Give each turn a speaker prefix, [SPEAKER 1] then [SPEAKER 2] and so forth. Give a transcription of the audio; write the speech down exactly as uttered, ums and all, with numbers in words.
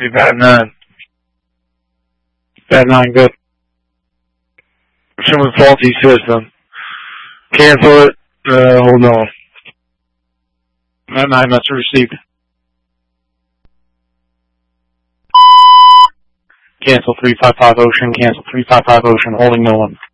[SPEAKER 1] Be bad nine. Bad nine, good. Assuming faulty system. Cancel it. Uh, hold on. Bad nine message received. Cancel three five five Ocean. Cancel three five five Ocean. Holding no one.